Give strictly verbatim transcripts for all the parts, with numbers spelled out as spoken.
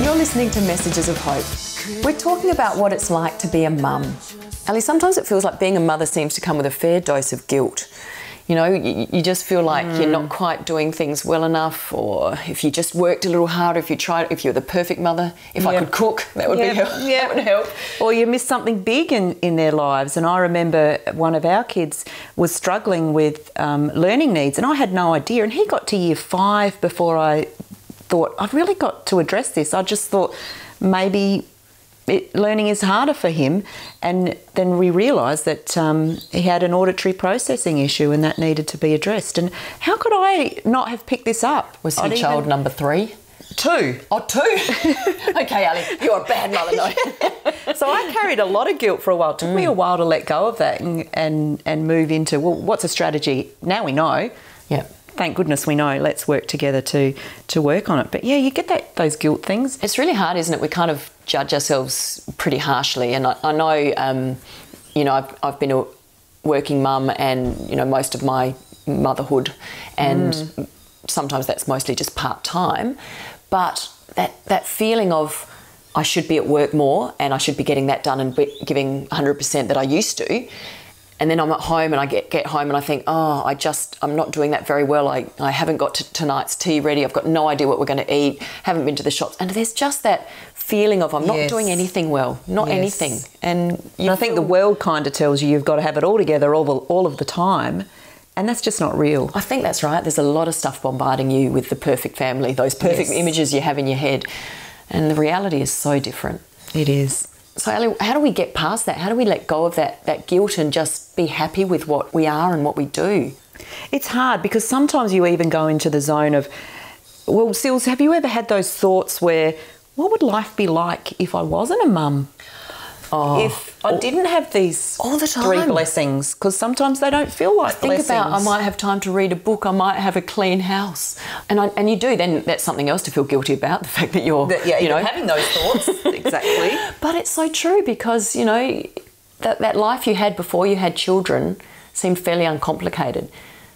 You're listening to Messages of Hope. We're talking about what it's like to be a mum. Ali, sometimes it feels like being a mother seems to come with a fair dose of guilt. You know, you, you just feel like mm. you're not quite doing things well enough, or if you just worked a little harder, if you tried, if you're the perfect mother, if yep. I could cook, that would yep. be help. Yep. That would help. Or you miss something big in, in their lives. And I remember one of our kids was struggling with um, learning needs, and I had no idea. And he got to year five before I thought, I've really got to address this. I just thought maybe It, learning is harder for him, and then we realised that um, he had an auditory processing issue and that needed to be addressed. And how could I not have picked this up? Was he I'd child even... number three? Two. Oh, two? Okay, Ali, you're a bad mother, no. So I carried a lot of guilt for a while. It took mm. me a while to let go of that and, and, and move into, well, what's a strategy? Now we know. Yeah. Thank goodness we know. Let's work together to to work on it. But yeah, you get that those guilt things. It's really hard, isn't it? We kind of judge ourselves pretty harshly. And I, I know, um, you know, I've, I've been a working mum, and you know, most of my motherhood, and mm. sometimes that's mostly just part time. But that that feeling of I should be at work more, and I should be getting that done and be giving one hundred percent that I used to. And then I'm at home and I get, get home and I think, oh, I just, I'm not doing that very well. I, I haven't got to tonight's tea ready. I've got no idea what we're going to eat. Haven't been to the shops. And there's just that feeling of I'm not yes. doing anything well, not yes. anything. And, and I think the world kind of tells you you've got to have it all together all, the, all of the time. And that's just not real. I think that's right. There's a lot of stuff bombarding you with the perfect family, those perfect yes. images you have in your head. And the reality is so different. It is. So, Ali, how do we get past that? How do we let go of that, that guilt and just be happy with what we are and what we do? It's hard because sometimes you even go into the zone of, well, Sils, have you ever had those thoughts where, what would life be like if I wasn't a mum? Oh, if I didn't have these all the time. three blessings, because sometimes they don't feel like I think blessings. about I might have time to read a book, I might have a clean house, and I, and you do. Then that's something else to feel guilty about, the fact that you're the, yeah, you know having those thoughts exactly. But it's so true, because you know that that life you had before you had children seemed fairly uncomplicated.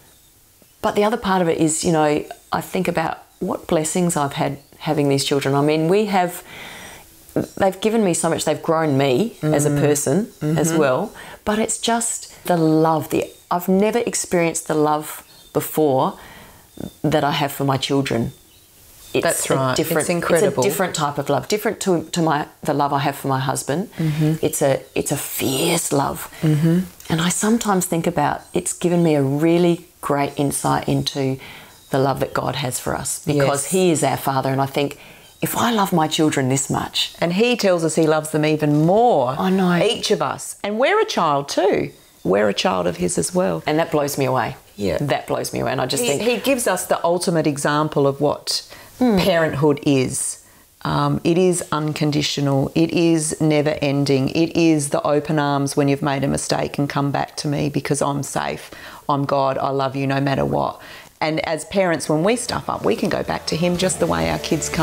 But the other part of it is, you know, I think about what blessings I've had having these children. I mean, we have. They've given me so much. They've grown me mm. as a person mm-hmm. as well. But it's just the love. The I've never experienced the love before that I have for my children. It's That's right. A different, it's incredible. It's a different type of love, different to, to my the love I have for my husband. Mm-hmm. It's a it's a fierce love. Mm-hmm. And I sometimes think about it's given me a really great insight into the love that God has for us, because yes. He is our Father, and I think, if I love my children this much... And He tells us He loves them even more. I know. Each of us. And we're a child too. We're a child of His as well. And that blows me away. Yeah. That blows me away. And I just he, think... He gives us the ultimate example of what mm. parenthood is. Um, it is unconditional. It is never ending. It is the open arms when you've made a mistake and come back to me because I'm safe. I'm God. I love you no matter what. And as parents, when we stuff up, we can go back to Him just the way our kids come.